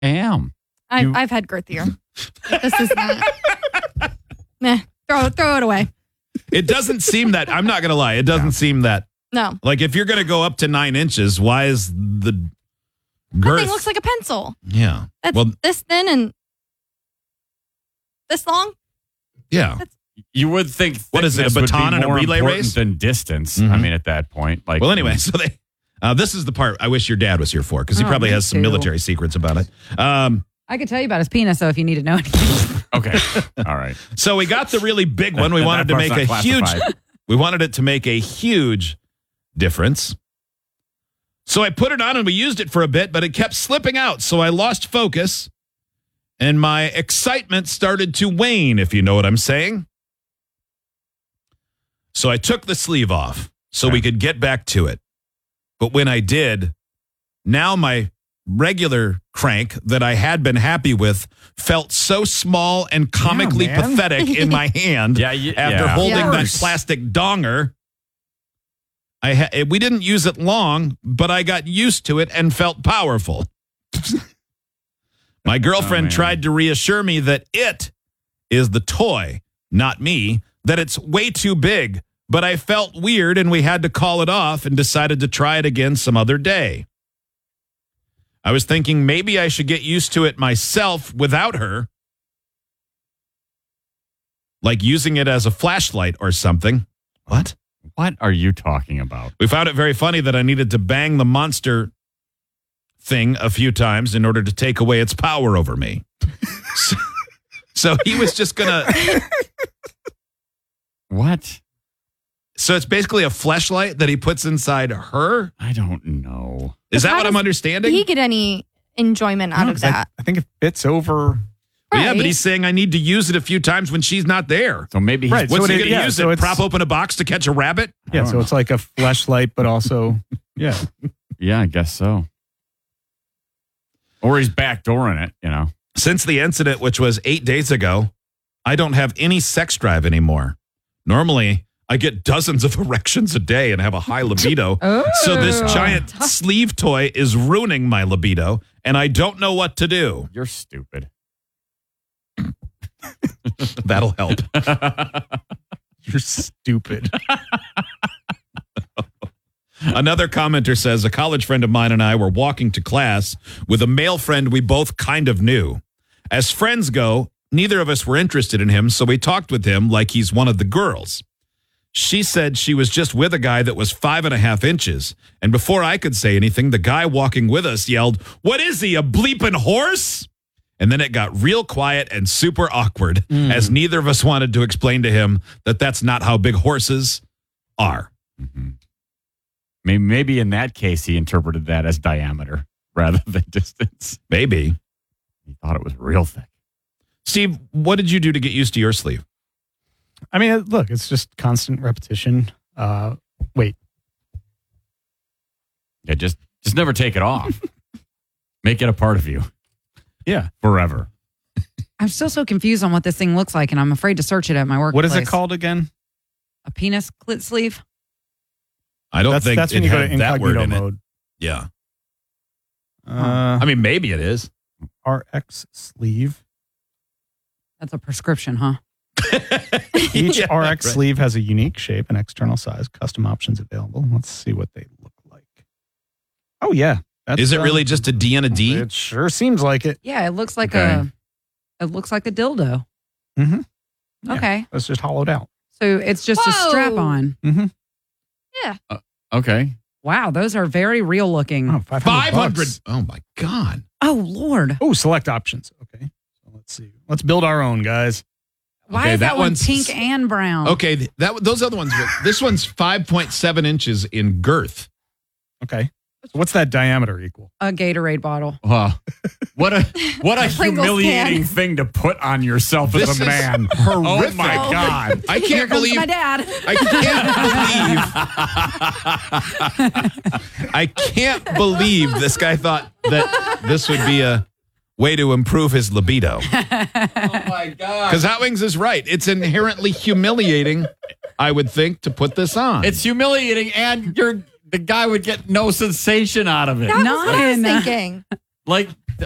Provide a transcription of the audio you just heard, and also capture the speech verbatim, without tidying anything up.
I am. I've, You- I've had girthier. This is not. Meh. Throw, throw it away. It doesn't seem that, I'm not going to lie, it doesn't seem that, No. like if you're going to go up to nine inches, why is the That girth? thing looks like a pencil. yeah. That's Well, this thin and this long. yeah. You would think What is it, a thickness would baton be and a more relay important race? than distance. I Mhm. mean, at that point, like. Well, anyway, so they, uh, this is the part I wish your dad was here for because he Oh, probably me has some too. military secrets about it. Um, I could tell you about his penis, though, if you need to know anything. Okay. All right. so we got the really big one. We That wanted to part's make a not huge. classified. We wanted it to make a huge difference. So I put it on and we used it for a bit, but it kept slipping out. So I lost focus and my excitement started to wane, if you know what I'm saying. So I took the sleeve off so Okay. we could get back to it. But when I did, now my regular crank that I had been happy with felt so small and comically Yeah, man. pathetic in my hand Yeah, you- after yeah. holding Yeah. that plastic donger. I ha- we didn't use it long, but I got used to it and felt powerful. My girlfriend Oh, man. tried to reassure me that it is the toy, not me, that it's way too big, but I felt weird and we had to call it off and decided to try it again some other day. I was thinking maybe I should get used to it myself without her, like using it as a flashlight or something. What? What are you talking about? We found it very funny that I needed to bang the monster thing a few times in order to take away its power over me. so, so he was just going to... What? So it's basically a fleshlight that he puts inside her? I don't know. Is that How what I'm does understanding? He get any enjoyment out No, of 'cause I- that? I think it fits over. Yeah, but Right. he's saying I need to use it a few times when she's not there. So maybe he's Right. What's So he it- going to yeah, use so it? it's- Prop open a box to catch a rabbit? Yeah, don't so know. it's like a fleshlight, but also, yeah. Yeah, I guess so. Or he's backdooring it, you know. Since the incident, which was eight days ago, I don't have any sex drive anymore. Normally, I get dozens of erections a day and have a high libido. Oh. So this giant sleeve toy is ruining my libido, and I don't know what to do. You're stupid. That'll help. You're stupid. Another commenter says, a college friend of mine and I were walking to class with a male friend we both kind of knew. As friends go, neither of us were interested in him, so we talked with him like he's one of the girls. She said she was just with a guy that was five and a half inches. And before I could say anything, the guy walking with us yelled, "What is he, a bleeping horse?" And then it got real quiet and super awkward as neither of us wanted to explain to him that that's not how big horses are. Mm-hmm. Maybe, maybe in that case, he interpreted that as diameter rather than distance. Maybe. He thought it was real thick. Steve, what did you do to get used to your sleeve? I mean, look, it's just constant repetition. Uh, wait, Yeah, just just never take it off. Make it a part of you yeah. forever. I'm still so confused on what this thing looks like, and I'm afraid to search it at my workplace. What is it called again? A penis clit sleeve? I don't That's, think that's it when you go to had that word incognito in it. mode. Yeah. Uh, I mean, maybe it is. R X sleeve. That's a prescription, huh? Each Yeah, R X right. sleeve has a unique shape and external size. Custom options available. Let's see what they look like. Oh, yeah. That's, Is it uh, really just a D and a D? It sure seems like it. Yeah, it looks like Okay. a it looks like a dildo. Mm-hmm. Yeah. Okay. It's just hollowed out. So it's just a Whoa. strap on. Mm-hmm. Okay. Wow, those are very real looking. Oh, Oh, five hundred five hundred. bucks. Oh, my God. Lord. Oh, select options. Okay. So let's see. Let's build our own, guys. Why Okay, is that, that one one's- pink and brown? Okay, th- that those other ones. This one's five point seven inches in girth. Okay. So what's that diameter equal? A Gatorade bottle. Wow. What a what a Pringles humiliating can. thing to put on yourself This as a is man. horrific. Oh my God. I Here can't comes believe my dad. I can't believe I can't believe this guy thought that this would be a way to improve his libido. Oh my God. Because Hot Wings is right. It's inherently humiliating, I would think, to put this on. It's humiliating, and you're the guy would get no sensation out of it. That was what I was None. thinking. Like